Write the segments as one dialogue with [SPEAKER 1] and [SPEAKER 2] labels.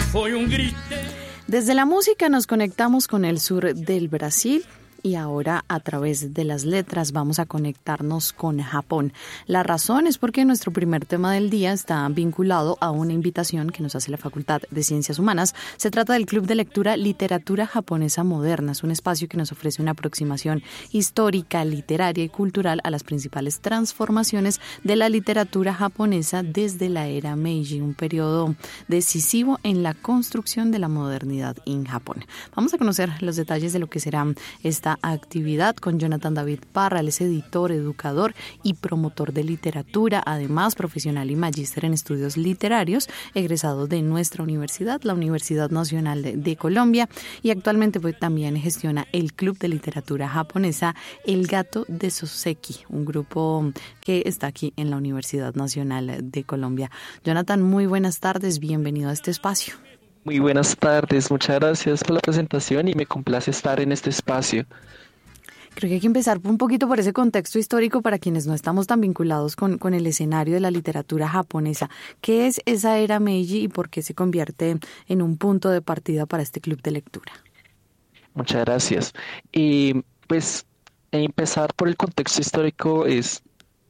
[SPEAKER 1] Desde la música nos conectamos con el sur del Brasil. Y ahora a través de las letras vamos a conectarnos con Japón. La razón es porque nuestro primer tema del día está vinculado a una invitación que nos hace la Facultad de Ciencias Humanas. Se trata del Club de Lectura Literatura Japonesa Moderna. Es un espacio que nos ofrece una aproximación histórica, literaria y cultural a las principales transformaciones de la literatura japonesa desde la era Meiji, un periodo decisivo en la construcción de la modernidad en Japón. Vamos a conocer los detalles de lo que será esta actividad con Jonathan David Parra. Él es editor, educador y promotor de literatura, además profesional y magíster en estudios literarios, egresado de nuestra universidad, la Universidad Nacional de Colombia, y actualmente pues también gestiona el Club de Literatura Japonesa El Gato de Soseki, un grupo que está aquí en la Universidad Nacional de Colombia. Jonathan, muy buenas tardes, bienvenido a este espacio.
[SPEAKER 2] Muy buenas tardes, muchas gracias por la presentación y me complace estar en este espacio.
[SPEAKER 1] Creo que hay que empezar un poquito por ese contexto histórico para quienes no estamos tan vinculados con el escenario de la literatura japonesa. ¿Qué es esa era Meiji y por qué se convierte en un punto de partida para este club de lectura?
[SPEAKER 2] Muchas gracias. Pues empezar por el contexto histórico es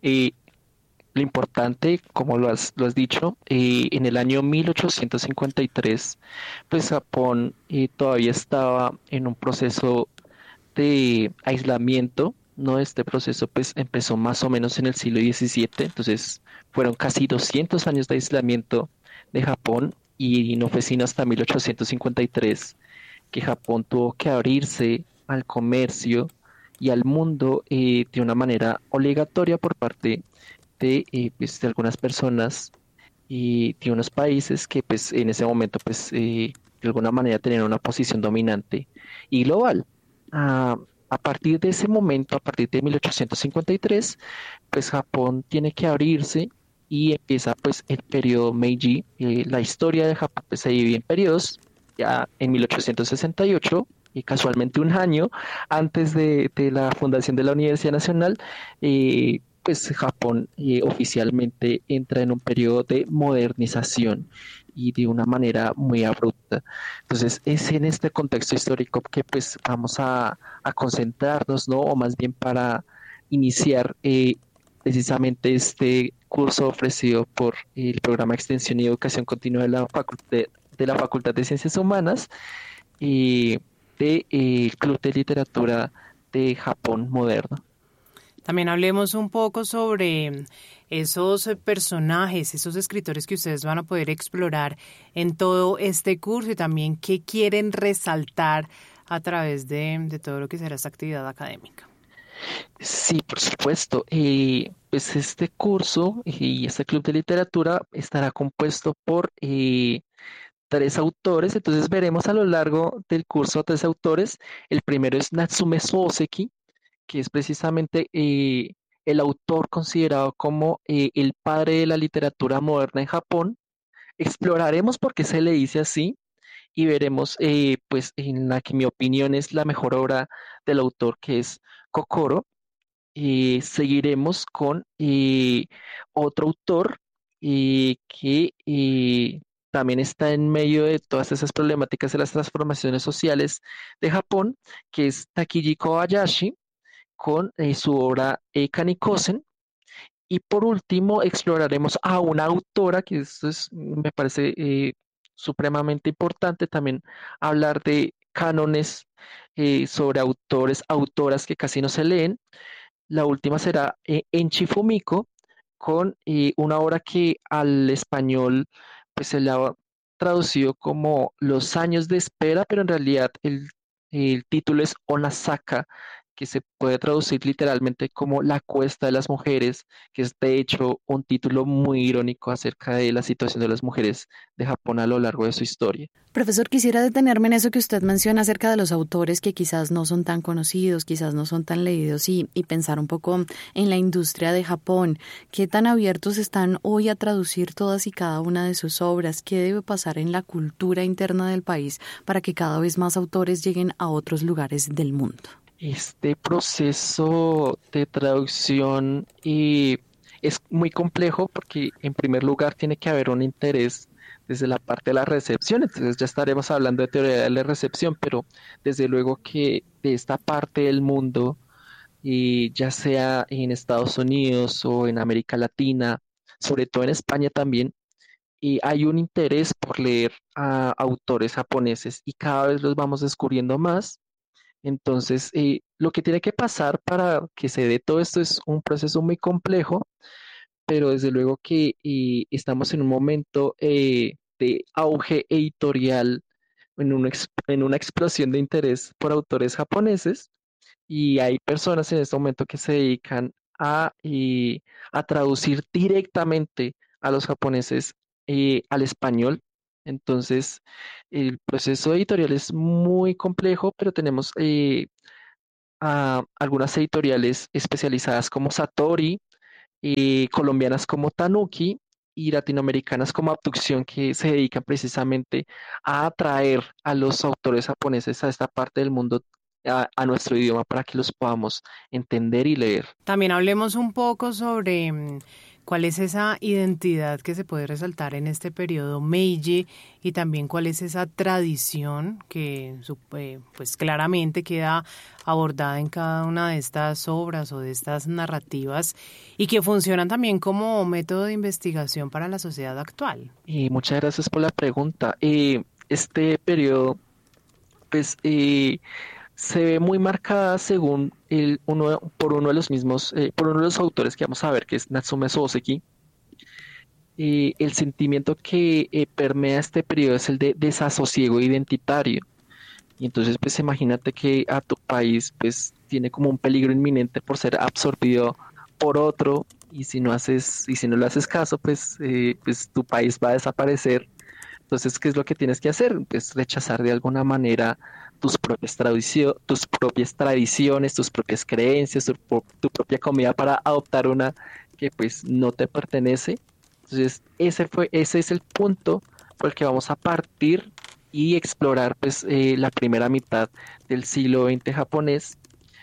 [SPEAKER 2] lo importante, como lo has dicho, en el año 1853, pues Japón todavía estaba en un proceso de aislamiento, ¿no? Este proceso pues empezó más o menos en el siglo XVII, entonces fueron casi 200 años de aislamiento de Japón y no fue sino hasta 1853 que Japón tuvo que abrirse al comercio y al mundo de una manera obligatoria por parte de algunas personas y de unos países que pues en ese momento pues de alguna manera tenían una posición dominante y global. Ah, a partir de ese momento, a partir de 1853, pues Japón tiene que abrirse y empieza pues el periodo Meiji. La historia de Japón pues, se divide en periodos. Ya en 1868 y casualmente un año antes de la fundación de la Universidad Nacional, pues Japón oficialmente entra en un periodo de modernización y de una manera muy abrupta. Entonces es en este contexto histórico que pues vamos a concentrarnos, ¿no? O más bien para iniciar precisamente este curso ofrecido por el programa de Extensión y Educación Continua de la Facultad de Ciencias Humanas y del Club de Literatura de Japón Moderno.
[SPEAKER 3] También hablemos un poco sobre esos personajes, esos escritores que ustedes van a poder explorar en todo este curso y también qué quieren resaltar a través de todo lo que será esta actividad académica.
[SPEAKER 2] Sí, por supuesto. Pues este curso y este club de literatura estará compuesto por tres autores, entonces veremos a lo largo del curso a tres autores. El primero es Natsume Soseki, que es precisamente el autor considerado como el padre de la literatura moderna en Japón. Exploraremos por qué se le dice así y veremos, pues, en la que mi opinión es la mejor obra del autor, que es Kokoro. Seguiremos con otro autor que también está en medio de todas esas problemáticas de las transformaciones sociales de Japón, que es Takiji Kobayashi con su obra Kanikosen. Y por último, exploraremos a una autora, que esto es, me parece supremamente importante también hablar de cánones sobre autores, autoras que casi no se leen. La última será Enchi Fumiko, con una obra que al español pues, se le ha traducido como Los años de espera, pero en realidad el título es Onasaka, que se puede traducir literalmente como La cuesta de las mujeres, que es de hecho un título muy irónico acerca de la situación de las mujeres de Japón a lo largo de su historia.
[SPEAKER 1] Profesor, quisiera detenerme en eso que usted menciona acerca de los autores que quizás no son tan conocidos, quizás no son tan leídos y pensar un poco en la industria de Japón. ¿Qué tan abiertos están hoy a traducir todas y cada una de sus obras? ¿Qué debe pasar en la cultura interna del país para que cada vez más autores lleguen a otros lugares del mundo?
[SPEAKER 2] Este proceso de traducción es muy complejo porque en primer lugar tiene que haber un interés desde la parte de la recepción. Entonces ya estaremos hablando de teoría de la recepción, pero desde luego que de esta parte del mundo, y ya sea en Estados Unidos o en América Latina, sobre todo en España también, y hay un interés por leer a autores japoneses y cada vez los vamos descubriendo más. Entonces, lo que tiene que pasar para que se dé todo esto es un proceso muy complejo, pero desde luego que estamos en un momento de auge editorial, en una explosión de interés por autores japoneses, y hay personas en este momento que se dedican a traducir directamente a los japoneses al español. Entonces, el proceso editorial es muy complejo, pero tenemos algunas editoriales especializadas como Satori, colombianas como Tanuki y latinoamericanas como Abducción, que se dedican precisamente a atraer a los autores japoneses a esta parte del mundo, a nuestro idioma, para que los podamos entender y leer.
[SPEAKER 3] También hablemos un poco sobre cuál es esa identidad que se puede resaltar en este periodo Meiji y también cuál es esa tradición que pues claramente queda abordada en cada una de estas obras o de estas narrativas y que funcionan también como método de investigación para la sociedad actual.
[SPEAKER 2] Y muchas gracias por la pregunta. Este periodo, pues, se ve muy marcada según por uno de los mismos, por uno de los autores que vamos a ver, que es Natsume Soseki. El sentimiento que permea este periodo es el de desasosiego identitario. Y entonces, pues imagínate que a tu país, pues, tiene como un peligro inminente por ser absorbido por otro, y si no le haces caso, pues tu país va a desaparecer. Entonces, ¿qué es lo que tienes que hacer? Pues rechazar de alguna manera tus propias tradiciones, tus propias creencias, tu propia comida, para adoptar una que pues no te pertenece. Entonces, ese es el punto por el que vamos a partir y explorar pues la primera mitad del siglo XX japonés,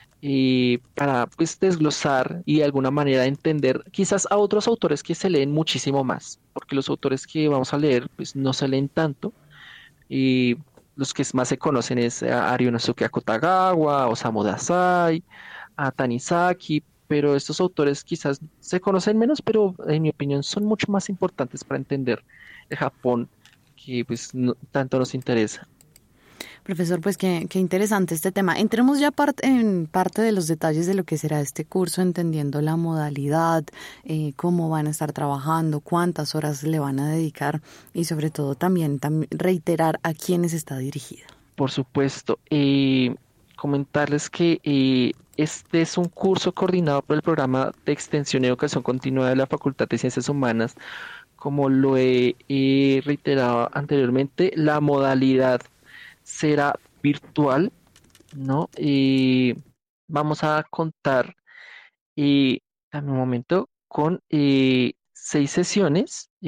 [SPEAKER 2] para pues desglosar y de alguna manera entender quizás a otros autores que se leen muchísimo más, porque los autores que vamos a leer pues no se leen tanto, y los que más se conocen es a Ryunosuke Akutagawa, Osamu Dazai, a Tanizaki, pero estos autores quizás se conocen menos, pero en mi opinión son mucho más importantes para entender el Japón que pues tanto nos interesa.
[SPEAKER 1] Profesor, pues qué interesante este tema. Entremos ya en parte de los detalles de lo que será este curso, entendiendo la modalidad, cómo van a estar trabajando, cuántas horas le van a dedicar y sobre todo también reiterar a quiénes está dirigida.
[SPEAKER 2] Por supuesto, comentarles que este es un curso coordinado por el Programa de Extensión y Educación Continua de la Facultad de Ciencias Humanas. Como lo he reiterado anteriormente, la modalidad será virtual, ¿no? Vamos a contar, dame un momento, con 6 sesiones,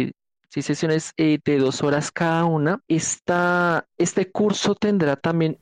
[SPEAKER 2] de 2 horas cada una. Este curso tendrá también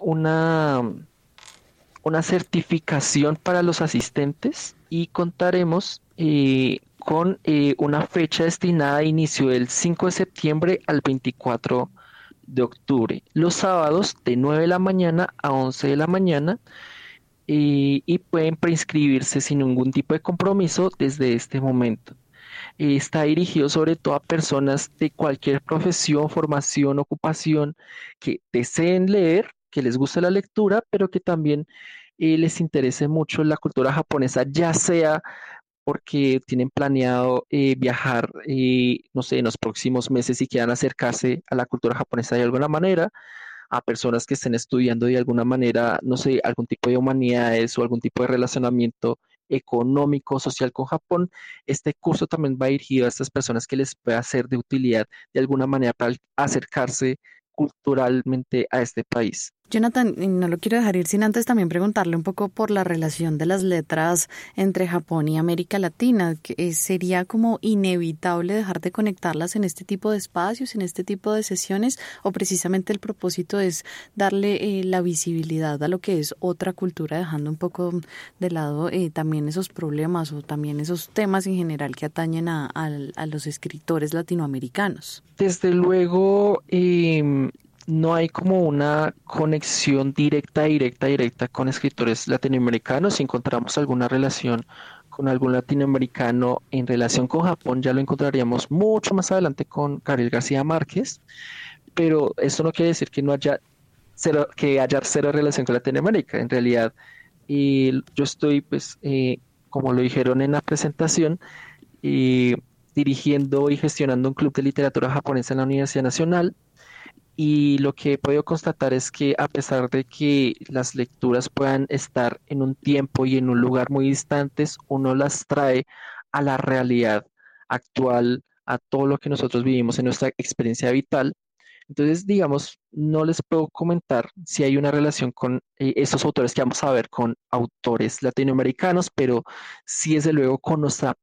[SPEAKER 2] una certificación para los asistentes, y contaremos con una fecha destinada a inicio del 5 de septiembre al 24 de octubre, los sábados de 9 de la mañana a 11 de la mañana, y pueden preinscribirse sin ningún tipo de compromiso desde este momento. Está dirigido sobre todo a personas de cualquier profesión, formación, ocupación, que deseen leer, que les guste la lectura, pero que también les interese mucho la cultura japonesa, ya sea porque tienen planeado viajar, no sé, en los próximos meses y quieran acercarse a la cultura japonesa de alguna manera, a personas que estén estudiando de alguna manera, no sé, algún tipo de humanidades o algún tipo de relacionamiento económico, social con Japón. Este curso también va dirigido a estas personas que les pueda ser de utilidad de alguna manera para acercarse culturalmente a este país.
[SPEAKER 1] Jonathan, y no lo quiero dejar ir sin antes también preguntarle un poco por la relación de las letras entre Japón y América Latina. ¿Sería como inevitable dejar de conectarlas en este tipo de espacios, en este tipo de sesiones, o precisamente el propósito es darle la visibilidad a lo que es otra cultura, dejando un poco de lado también esos problemas o también esos temas en general que atañen a los escritores latinoamericanos?
[SPEAKER 2] Desde luego, no hay como una conexión directa con escritores latinoamericanos. Si encontramos alguna relación con algún latinoamericano en relación con Japón, ya lo encontraríamos mucho más adelante con Gabriel García Márquez, pero eso no quiere decir que no haya cero relación con Latinoamérica. En realidad, yo estoy, pues, como lo dijeron en la presentación, eh, dirigiendo y gestionando un club de literatura japonesa en la Universidad Nacional. Y lo que he podido constatar es que a pesar de que las lecturas puedan estar en un tiempo y en un lugar muy distantes, uno las trae a la realidad actual, a todo lo que nosotros vivimos en nuestra experiencia vital. Entonces, digamos, no les puedo comentar si hay una relación con estos autores que vamos a ver con autores latinoamericanos, pero sí, desde luego, con nuestra